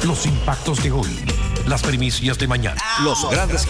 Los impactos de hoy, las primicias de mañana, los grandes